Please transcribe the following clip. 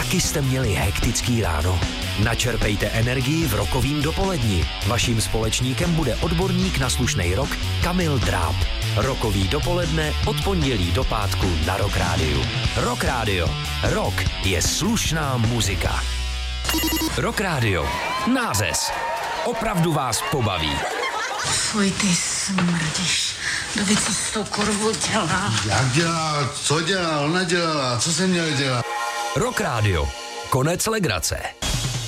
Taky jste měli hektický ráno? Načerpejte energii v Rockovým dopoledni. Vaším společníkem bude odborník na slušnej rock Kamil Dráb. Rockový dopoledne od pondělí do pátku na Rock Rádiu. Rock Rádio. Rock je slušná muzika. Rock Rádio. Nářez. Opravdu vás pobaví. Fuj, ty smrdíš. Kdo co s tou korvou dělá? Jak dělá? Co dělá? Ona dělala. Co jsem měl dělat? Rock Rádio. Konec legrace.